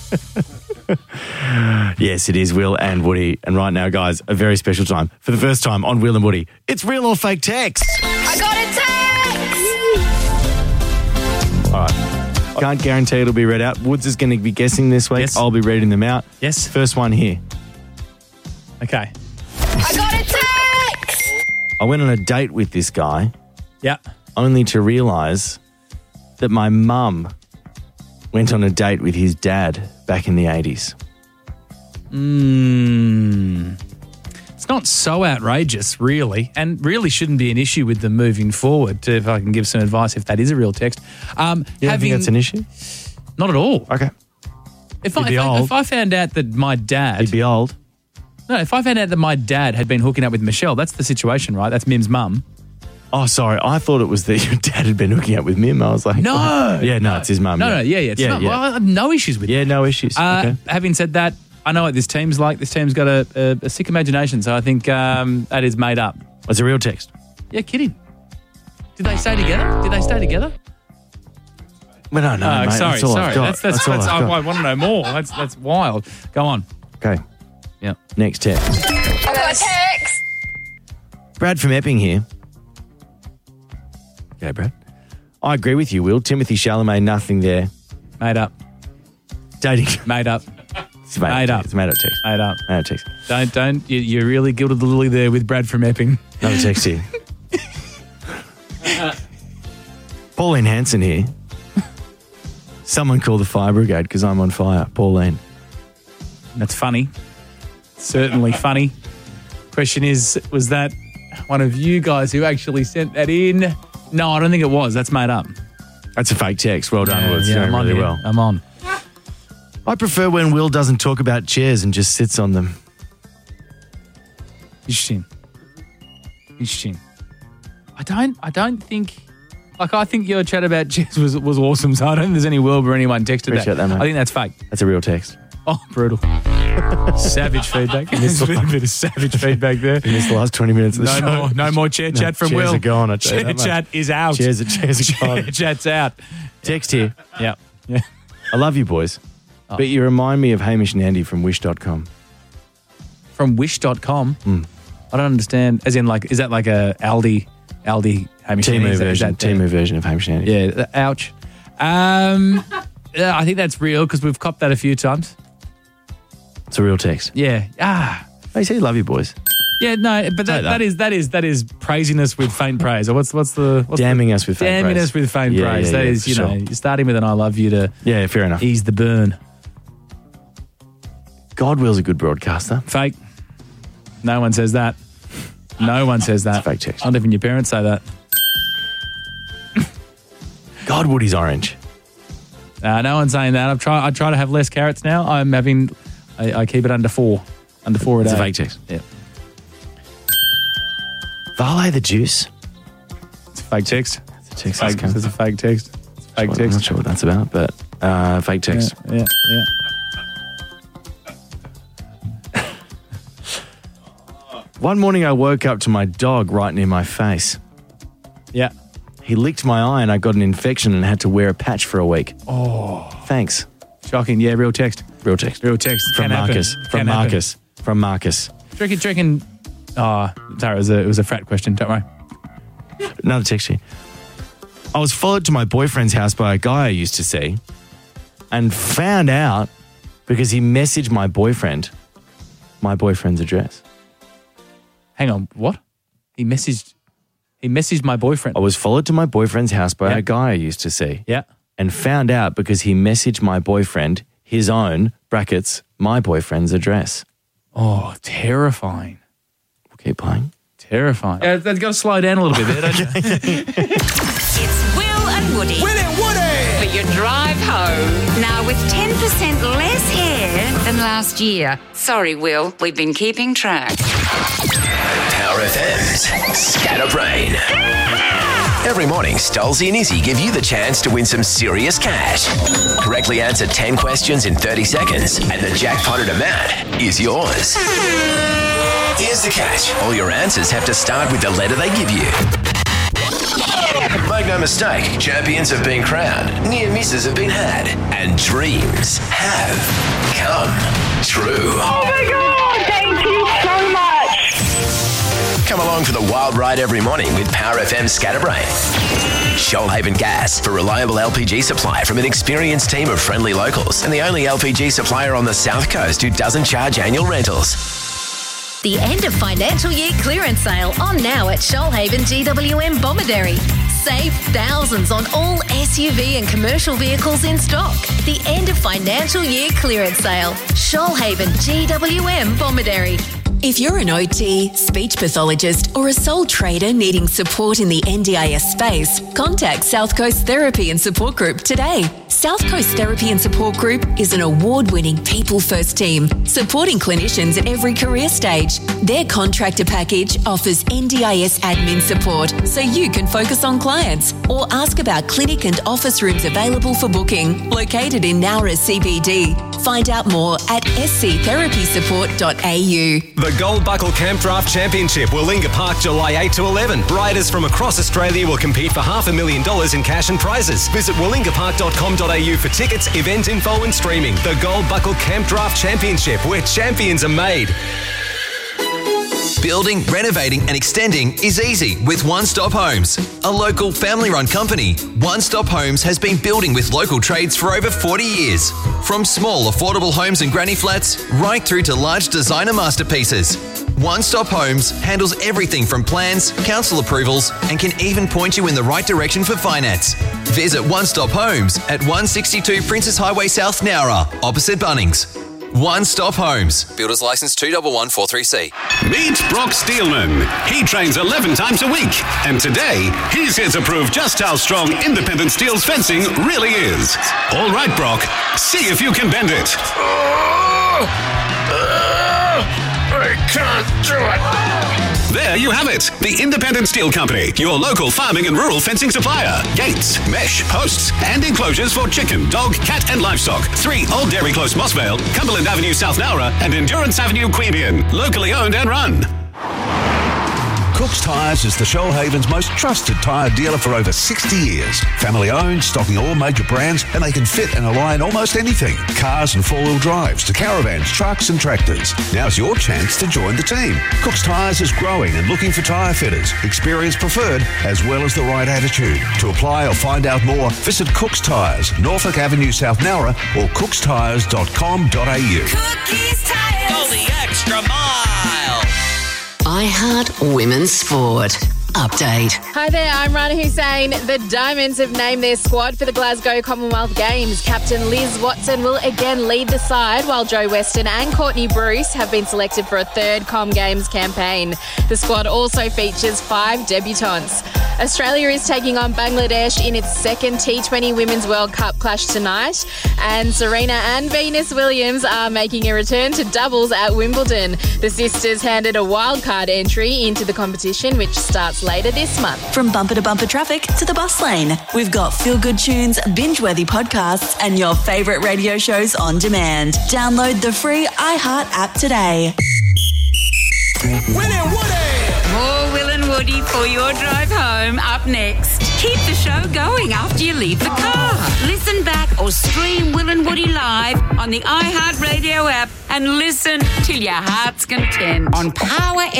Yes, it is Will and Woody. And right now, guys, a very special time. For the first time on Will and Woody, it's real or fake text. I got a text! All right. Can't guarantee it'll be read out. Woods is going to be guessing this week. Yes. I'll be reading them out. Yes. First one here. Okay. I got a text! I went on a date with this guy Yeah. only to realise that my mum went on a date with his dad back in the 80s. It's not so outrageous, really, and really shouldn't be an issue with them moving forward. If I can give some advice, if that is a real text. You don't think that's an issue? Not at all. Okay. If He'd be old. if I found out that my dad... He'd be old. No, if I found out that my dad had been hooking up with Michelle, that's the situation, right? That's Mim's mum. Oh, sorry. I thought it was that your dad had been hooking up with Mim. I was like... No. Oh. Yeah, no, it's his mum. No, yeah. It's not. Well, I have no issues with it. Yeah, no issues. Okay. Having said that, I know what this team's like. This team's got a sick imagination, so I think that is made up. It's a real text. Yeah, kidding. Did they stay together? Did they stay together? Well, no, mate. Sorry. That's all I've got. That's all I've got. I want to know more. That's wild. Go on. Okay. Yeah. Next text. I got a text! Brad from Epping here. Okay, Brad. I agree with you, Will. Timothy Chalamet, nothing there. Made up. Dating. Made up. It's made Made up. up. It's made up text. Made up. Made up text. Don't. You really gilded the lily there with Brad from Epping. Another text here. Pauline Hanson here. Someone call the fire brigade because I'm on fire. Pauline. That's funny. Certainly funny. Question is, was that one of you guys who actually sent that in? No, I don't think it was. That's made up. That's a fake text. Well done, Woods. You're I'm doing on really here. well. I'm on. I prefer when Will doesn't talk about chairs and just sits on them. Interesting. I don't think... Like, I think your chat about chairs was awesome, so I don't think there's any world where anyone texted Appreciate that, mate. I think that's fake. That's a real text. Oh, brutal. Savage feedback. There's a bit of savage feedback there. In this last 20 minutes of the show. No more chair chat from chairs Will. are gone, I tell you Chair that much. chat is out. Chairs are gone. Chair chat's out. Text here. Yeah. I love you, boys. Oh. But you remind me of Hamish and Andy from Wish.com. From Wish.com? I don't understand. As in, like, is that like a Aldi Hamish and Andy? Is that Timu version of Hamish and Andy. Yeah, ouch. Yeah, I think that's real because we've copped that a few times. It's a real text. Yeah. They say love you, boys. Yeah, no, but that is praising us with faint praise. Or what's Damning us with faint damning praise. us with faint Yeah, praise. yeah, That yeah, is, for you know, sure. you're starting with an I love you to Yeah, fair enough. ease the burn. God Will's a good broadcaster. Fake. No one says that. No one says that. It's a fake text. Not even your parents say that. God Woody's orange. No one's saying that. I try to have less carrots now. I keep it under 4. Under 4 a day. It's a fake text. Yeah. Vale the juice. It's a fake text. It's a text. Fake, it's a fake text. It's a fake I'm text. not sure what that's about, but fake text. Yeah. One morning I woke up to my dog right near my face. Yeah. He licked my eye and I got an infection and had to wear a patch for a week. Oh. Thanks. Shocking. Yeah, real text. Real text. Real text. From Can happen. Marcus. From Can happen. Marcus. From Marcus. Do you reckon... Oh, sorry, it was a frat question. Don't worry. Another text here. I was followed to my boyfriend's house by a guy I used to see and found out because he messaged my boyfriend's address. Hang on, what? He messaged my boyfriend. I was followed to my boyfriend's house by Yeah. a guy I used to see Yeah. and found out because he messaged my boyfriend his own, brackets, my boyfriend's address. Oh, terrifying. We'll keep playing. Terrifying. Yeah, they've got to slow down a little bit there, don't you? It's Will and Woody for your drive home. Now with 10% less hair than last year. Sorry, Will, we've been keeping track. Power FM's Scatterbrain. Every morning, Stolzy and Izzy give you the chance to win some serious cash. Correctly answer 10 questions in 30 seconds, and the jackpot amount is yours. Here's the catch. All your answers have to start with the letter they give you. Make no mistake, champions have been crowned, near misses have been had, and dreams have come true. Oh my God, thank you so much. Come along for the wild ride every morning with Power FM Scatterbrain. Shoalhaven Gas, for reliable LPG supply from an experienced team of friendly locals and the only LPG supplier on the South Coast who doesn't charge annual rentals. The end of financial year clearance sale on now at Shoalhaven GWM Bomaderry. Save thousands on all SUV and commercial vehicles in stock. The end of financial year clearance sale. Shoalhaven GWM Bomaderry. If you're an OT, speech pathologist, or a sole trader needing support in the NDIS space, contact South Coast Therapy and Support Group today. South Coast Therapy and Support Group is an award-winning people-first team supporting clinicians at every career stage. Their contractor package offers NDIS admin support so you can focus on clients or ask about clinic and office rooms available for booking. Located in Nowra CBD. Find out more at sctherapysupport.au. The Gold Buckle Camp Draft Championship, Willinga Park, July 8 to 11. Riders from across Australia will compete for $500,000 in cash and prizes. Visit willingapark.com.au for tickets, event info and streaming. The Gold Buckle Camp Draft Championship, where champions are made. Building, renovating and extending is easy with One Stop Homes. A local family-run company, One Stop Homes has been building with local trades for over 40 years. From small, affordable homes and granny flats, right through to large designer masterpieces. One Stop Homes handles everything from plans, council approvals, and can even point you in the right direction for finance. Visit One Stop Homes at 162 Princess Highway South, Nowra, opposite Bunnings. One Stop Homes. Builders License 211443C. Meet Brock Steelman. He trains 11 times a week. And today, he's here to prove just how strong Independent Steel's fencing really is. All right, Brock. See if you can bend it. I can't do it. There you have it. The Independent Steel Company, your local farming and rural fencing supplier. Gates, mesh, posts, and enclosures for chicken, dog, cat, and livestock. 3 Old Dairy Close, Mossvale, Cumberland Avenue, South Nowra, and Endurance Avenue, Queanbeyan. Locally owned and run. Cook's Tyres is the Shoalhaven's most trusted tyre dealer for over 60 years. Family owned, stocking all major brands, and they can fit and align almost anything. Cars and four-wheel drives to caravans, trucks and tractors. Now's your chance to join the team. Cook's Tyres is growing and looking for tyre fitters, experience preferred, as well as the right attitude. To apply or find out more, visit Cook's Tyres, Norfolk Avenue, South Nowra, or cookstyres.com.au. Cookies Tyres. Go the extra mile. iHeart Women's Sport. Update. Hi there, I'm Rana Hussain. The Diamonds have named their squad for the Glasgow Commonwealth Games. Captain Liz Watson will again lead the side, while Joe Weston and Courtney Bruce have been selected for a third Com Games campaign. The squad also features 5 debutants. Australia is taking on Bangladesh in its second T20 Women's World Cup clash tonight, and Serena and Venus Williams are making a return to doubles at Wimbledon. The sisters handed a wildcard entry into the competition, which starts later this month. From bumper to bumper traffic to the bus lane, we've got feel-good tunes, binge-worthy podcasts, and your favourite radio shows on demand. Download the free iHeart app today. Will and Woody! More Will and Woody for your drive home up next. Keep the show going after you leave the car. Listen back or stream Will and Woody live on the iHeart Radio app and listen till your heart's content on Power